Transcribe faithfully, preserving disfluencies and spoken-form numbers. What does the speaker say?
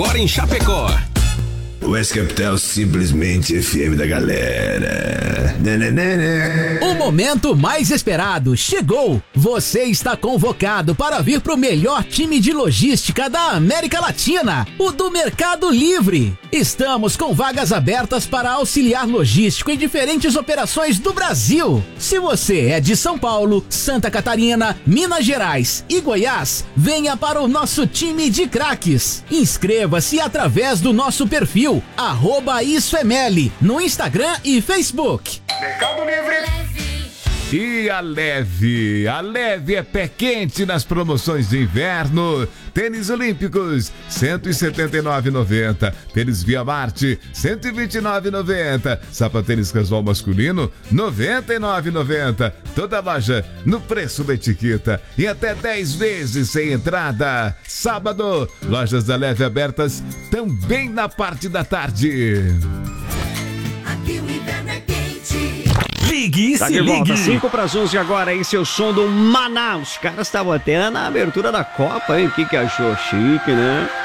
Agora em Chapecó. O S-Capital simplesmente F M da galera. Nananana. O momento mais esperado chegou. Você está convocado para vir para o melhor time de logística da América Latina, o do Mercado Livre. Estamos com vagas abertas para auxiliar logístico em diferentes operações do Brasil. Se você é de São Paulo, Santa Catarina, Minas Gerais e Goiás, venha para o nosso time de craques. Inscreva-se através do nosso perfil arroba IsFemeli no Instagram e Facebook. Mercado Livre. E a Leve, a Leve é pé quente nas promoções de inverno. Tênis Olímpicos, cento e setenta e nove reais e noventa centavos. Tênis Via Marte, cento e vinte e nove reais e noventa centavos. Sapatênis casual masculino, noventa e nove reais e noventa centavos. Toda loja no preço da etiqueta e até dez vezes sem entrada. Sábado, lojas da Leve abertas também na parte da tarde. Aqui o inverno é quente. Ligue e Tá se de volta, ligue. cinco para as onze agora, esse é o som do Maná. Os caras estavam até na abertura da Copa, hein? O que que achou? Chique, né?